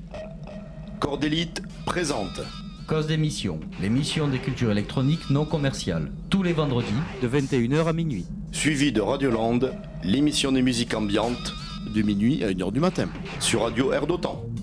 Corps d'élite présente Cause d'émission, l'émission des cultures électroniques non commerciales, tous les vendredis, de 21h à minuit. suivi de Radioland, l'émission des musiques ambiantes, de minuit à 1h du matin. sur Radio Air d'Otan.